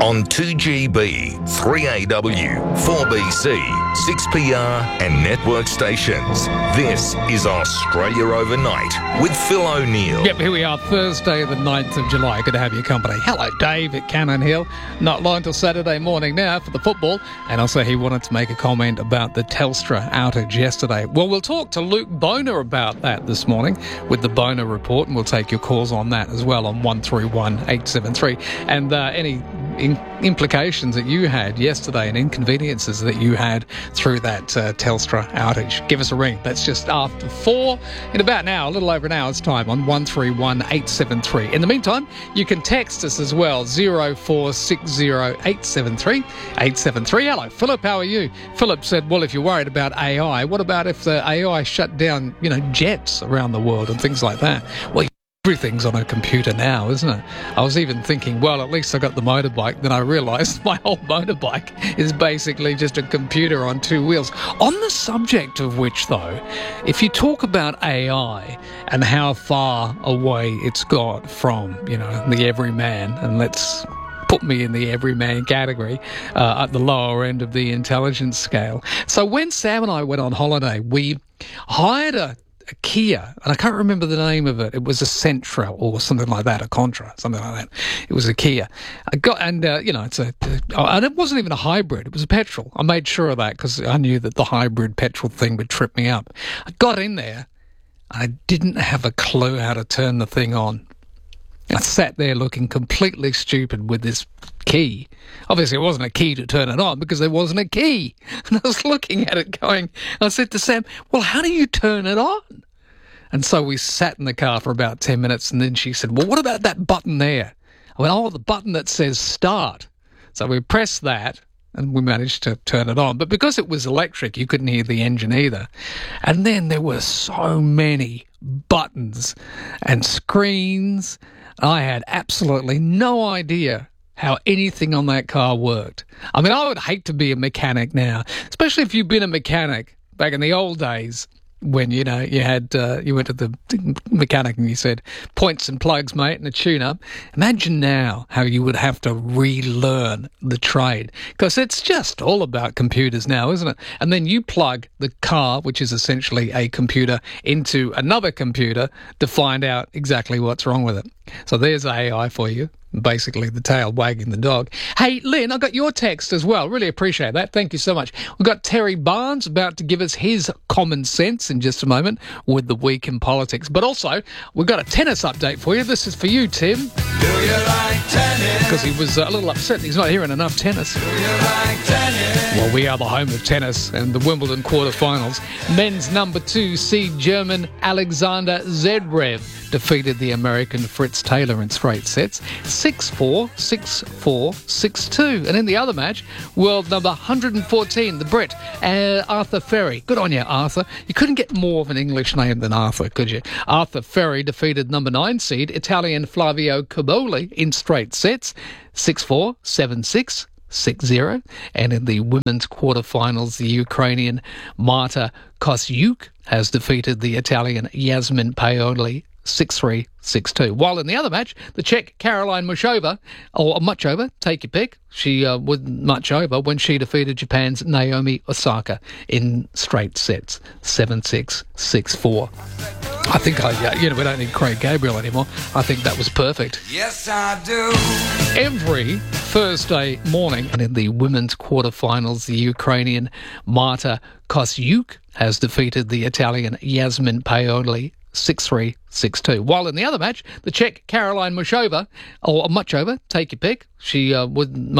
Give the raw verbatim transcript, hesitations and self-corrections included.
On two G B, three A W, four B C, six P R and network stations. This is Australia Overnight with Phil O'Neill. Yep, here we are, Thursday the ninth of July. Good to have your company. Hello, Dave at Cannon Hill. Not long till Saturday morning now for the football. And also he wanted to make a comment about the Telstra outage yesterday. Well, we'll talk to Luke Boner about that this morning with the Boner Report, and we'll take your calls on that as well on one three one eight seven three. And uh, any in- implications that you had yesterday and inconveniences that you had through that uh, Telstra outage. Give us a ring. That's just after four in about an hour, a little over an hour's time on one three one eight seven three. In the meantime, you can text us as well, zero four six zero eight seven three eight seven three. Hello, Philip, how are you? Philip said, well, if you're worried about A I, what about if the A I shut down, you know, jets around the world and things like that? Well, everything's on a computer now, isn't it? I was even thinking, well, at least I got the motorbike. Then I realised my whole motorbike is basically just a computer on two wheels. On the subject of which, though, if you talk about A I and how far away it's got from, you know, the everyman, and let's put me in the everyman category uh, at the lower end of the intelligence scale. So when Sam and I went on holiday, we hired a a Kia, and I can't remember the name of it. It was a Sentra or something like that, a Contra, something like that. It was a Kia. I got, and uh, you know, it's a, uh, and it wasn't even a hybrid. It was a petrol. I made sure of that because I knew that the hybrid petrol thing would trip me up. I got in there, and I didn't have a clue how to turn the thing on. I sat there looking completely stupid with this key. Obviously, it wasn't a key to turn it on because there wasn't a key. And I was looking at it going, I said to Sam, well, how do you turn it on? And so we sat in the car for about ten minutes, and then she said, well, what about that button there? I went, oh, the button that says start. So we pressed that, and we managed to turn it on. But because it was electric, you couldn't hear the engine either. And then there were so many buttons and screens. I had absolutely no idea how anything on that car worked. I mean, I would hate to be a mechanic now, especially if you've been a mechanic back in the old days when, you know, you had, uh, you went to the mechanic and you said, points and plugs, mate, and a tune-up. Imagine now how you would have to relearn the trade, because it's just all about computers now, isn't it? And then you plug the car, which is essentially a computer, into another computer to find out exactly what's wrong with it. So there's A I for you. Basically the tail wagging the dog. Hey, Lynn, I got your text as well. Really appreciate that. Thank you so much. We've got Terry Barnes about to give us his common sense in just a moment with the week in politics. But also, we've got a tennis update for you. This is for you, Tim. Do you like tennis? Because he was a little upset he's not hearing enough tennis. Do you like tennis? Well, we are the home of tennis and the Wimbledon quarterfinals. Men's number two seed German Alexander Zverev defeated the American Fritz Taylor in straight sets, six four, six four, six two. And in the other match, world number one hundred fourteen, the Brit, uh, Arthur Ferry. Good on you, Arthur. You couldn't get more of an English name than Arthur, could you? Arthur Ferry defeated number nine seed Italian Flavio Cobolli in straight sets, six four, seven six, six zero. And in the women's quarterfinals, the Ukrainian Marta Kostyuk has defeated the Italian Yasmin Paoli six three, six two. While in the other match, the Czech Caroline Muchova, or Muchova, take your pick, she uh, wasn't much over when she defeated Japan's Naomi Osaka in straight sets, seven six, six four. I think I, uh, you know, we don't need Craig Gabriel anymore. I think that was perfect. Yes, I do. Every Thursday morning, and in the women's quarterfinals, the Ukrainian Marta Kostyuk has defeated the Italian Yasmin Paoli six three, six two. While in the other match, the Czech Caroline Muchova, or Muchova, take your pick, she uh, wasn't